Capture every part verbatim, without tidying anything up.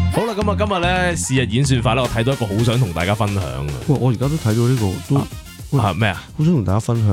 好啦，咁啊，今日咧是日演算法咧，我睇到一個好想同大家分享嘅。 喂，我而家都睇到呢個都。 啊咩啊？ 好想同大家分享。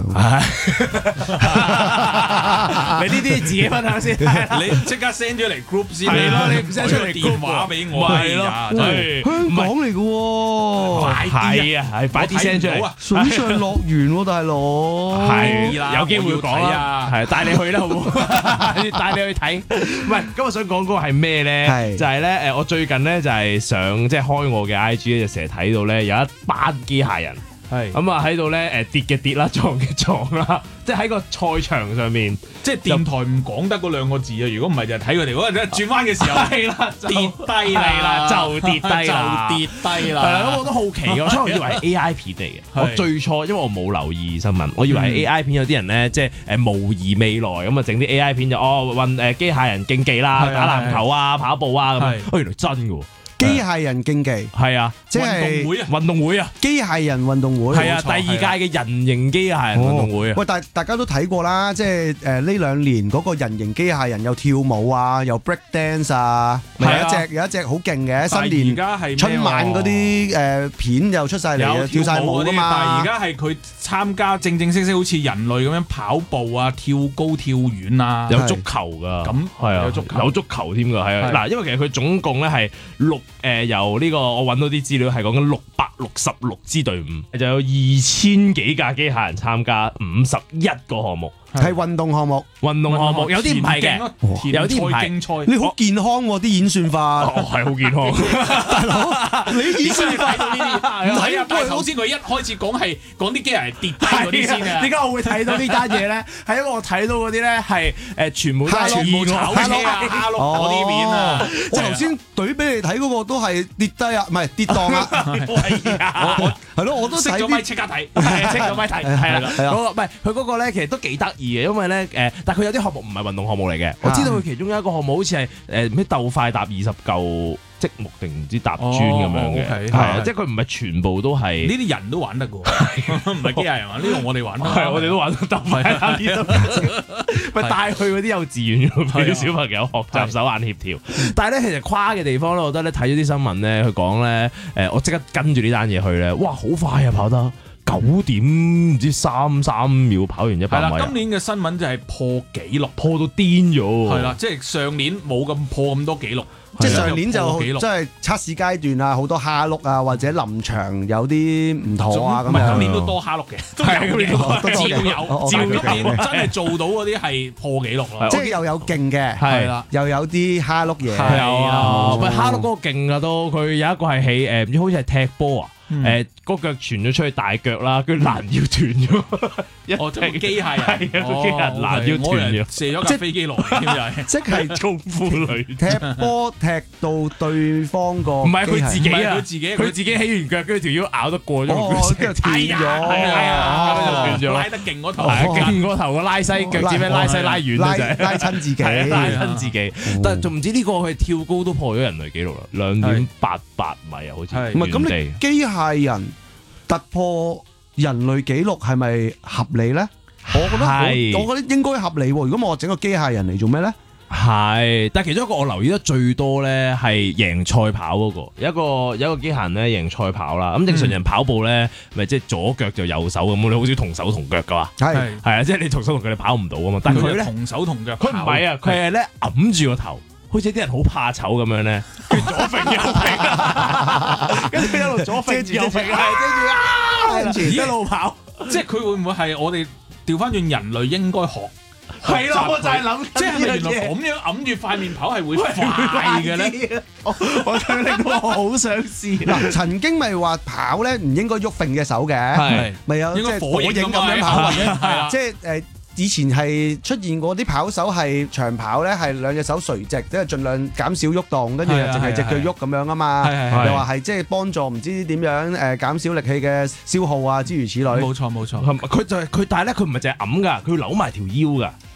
你呢啲自己分享先， 你即刻 send 咗嚟 group 先。係咯，你 send 出嚟電話俾我。 係咯， 香港嚟嘅喎。 係啊，係快啲 send 出嚟。 水上樂園喎，大佬。 係啦，有機會講啦。係帶你去啦，好唔好？帶你去睇。唔係，今日想講嗰個係咩咧？係就係咧，誒，我最近咧就係上即係開我嘅 I G 咧，就成日睇到咧有一班機械人。係咁啊！喺度咧，誒跌嘅跌啦，撞嘅撞啦，即係喺個賽場上面， 即係電台唔講得嗰兩個字啊！如果唔係就睇佢哋嗰陣轉彎嘅時候，係啦，跌低啦， 就跌低啦， 就跌低啦。 係啦，咁我都好奇嘅，我初頭以為係 A I 片嚟嘅。我最初因為我冇留意新聞，我以為係 A I 片，有啲人咧即係誒模擬未來咁啊，整啲 A I 片就哦運誒機械人競技啦，打籃球啊、跑步啊咁。哦，原來真嘅喎！ 機械人競技係啊， 即係運動會啊， 運動會啊， 機械人運動會係啊，第二屆嘅人形機械人運動會啊。 喂，大大家都睇過啦，即係誒呢兩年嗰個人形機械人又跳舞啊，又 break dance 啊，有一隻有一隻好勁嘅新年而家係春晚嗰啲誒片又出晒嚟啊，跳晒舞㗎嘛。 但係而家係佢參加正正式式好似人類咁樣跑步啊、跳高跳遠啊， 有足球㗎。咁係啊，有足球有足球添㗎，係啊。嗱，因為其實佢總共咧係六。誒由呢個我揾到啲資料係講緊六百六十六支隊伍，就有二千幾架機械人參加五十一個項目， 係運動項目。 運動項目有啲唔係嘅，有啲唔係。 你好健康喎啲演算法， 哦係好健康，大佬你演算法睇到呢啲，唔係啊！但係頭先佢一開始講係講啲機械人跌低嗰啲先啊。 點解我會睇到呢單嘢咧？係因為我睇到嗰啲咧係誒全部都係全部炒車啊、哈碌嗰啲片啊。 我頭先懟俾你睇嗰個都係跌低啊，唔係跌檔啊。係咯，我都熄咗咪即刻睇， 熄咗咪睇，係啦。嗰個唔係佢嗰個咧，其實都幾得意嘅，因為咧誒，但係佢有啲項目唔係運動項目嚟嘅。我知道佢其中有一個項目好似係誒咩鬥快踏二十嚿積木定唔知踏磚咁樣嘅，係啊，即係佢唔係全部都係。 呢啲人都玩得㗎，唔係機械人玩，呢個我哋玩得。 係我哋都玩得鬥快踏二十嚿，咪帶去嗰啲幼稚園俾啲小朋友學習手眼協調。但係咧，其實誇嘅地方咧，我覺得咧睇咗啲新聞咧，佢講咧誒，我即刻跟住呢單嘢去咧，哇，好快啊跑得！九點唔知三三秒跑完一百米。係啦， 今年嘅新聞就係破紀錄， 破到癲咗。 係啦，即係上年冇咁破咁多紀錄， 即係上年就即係測試階段啊，好多蝦碌啊，或者臨場有啲唔妥啊咁樣。 今年都多蝦碌嘅，係今年都照有，照今年真係做到嗰啲係破紀錄啦。 即係又有勁嘅， 係啦， 又有啲蝦碌嘢。 係啊，唔係蝦碌嗰個勁啊都，佢有一個係起誒，唔知好似係踢波啊。誒，嗰腳傳咗出去大腳啦，跟住攔腰斷咗。 哦，即係機械人， 係啊，機械人攔腰斷咗， 射咗架飛機落嚟，添就係， 即係功夫女踢波踢到對方個， 唔係佢自己啊， 佢自己， 佢自己起完腳，跟住條腰咬得過咗， 跟住斷咗， 係啊，斷咗， 拉得勁嗰頭， 勁嗰頭個拉西腳趾咩拉西拉遠拉拉親自己， 拉親自己。但係仲唔知呢個佢跳高都破咗人類紀錄啦，兩點八八米啊，好似。 唔係咁你機械人突破人類紀錄係咪合理咧？我覺得我我覺得應該合理喎。如果我整個機械人嚟做咩咧？ 係，但係其中一個我留意得最多咧係贏賽跑嗰個，有一個有一個機械人咧贏賽跑啦。咁正常人跑步咧，咪即係左腳就右手咁，你好少同手同腳噶嘛。係係啊，即係你同手同腳你跑唔到噶嘛。但係佢咧同手同腳， 佢唔係啊，佢係咧揞住個頭。好似啲人好怕醜咁樣咧，跟住左揈右揈，跟住一路左揈住右揈，係跟住一路跑。 即係佢會唔會係我哋調翻轉人類應該學？ 係咯，我就係諗， 即係原來咁樣揞住塊面跑係會快嘅咧？ 我想令到我好想試。 嗱，曾經咪話跑咧唔應該喐揈嘅手嘅，係咪有即係火影咁樣跑或者即係誒？以前係出現過啲跑手係長跑咧，係兩隻手垂直，即係盡量減少喐動，跟住淨係隻腳喐咁樣啊嘛。又話係即係幫助唔知點樣誒減少力氣嘅消耗啊，諸如此類。 冇錯冇錯， 佢就係佢，但係咧佢唔係淨係揞㗎，佢扭埋條腰㗎。